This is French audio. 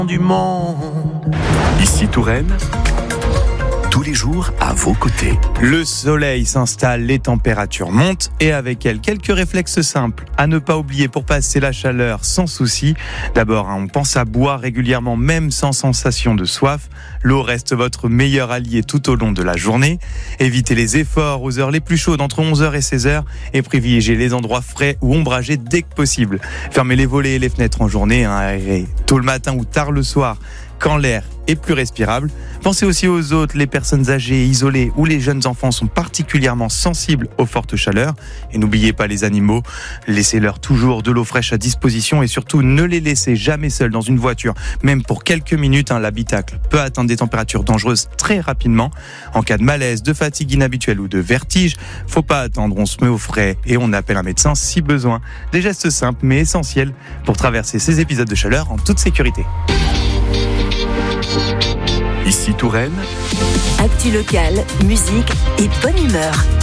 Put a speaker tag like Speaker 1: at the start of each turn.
Speaker 1: du monde.
Speaker 2: Ici Touraine, tous les jours à vos côtés.
Speaker 1: Le soleil s'installe, les températures montent et avec elles quelques réflexes simples à ne pas oublier pour passer la chaleur sans souci. D'abord, on pense à boire régulièrement même sans sensation de soif. L'eau reste votre meilleur allié tout au long de la journée. Évitez les efforts aux heures les plus chaudes entre 11h et 16h et privilégiez les endroits frais ou ombragés dès que possible. Fermez les volets et les fenêtres en journée, aérez tôt le matin ou tard le soir quand l'air est plus respirable. Pensez aussi aux autres, les personnes âgées, isolées ou les jeunes enfants sont particulièrement sensibles aux fortes chaleurs. Et n'oubliez pas les animaux, laissez-leur toujours de l'eau fraîche à disposition et surtout ne les laissez jamais seuls dans une voiture. Même pour quelques minutes, l'habitacle peut atteindre des températures dangereuses très rapidement. En cas de malaise, de fatigue inhabituelle ou de vertige, faut pas attendre, on se met au frais et on appelle un médecin si besoin. Des gestes simples mais essentiels pour traverser ces épisodes de chaleur en toute sécurité.
Speaker 2: Ici Touraine,
Speaker 3: actu locale, musique et bonne humeur.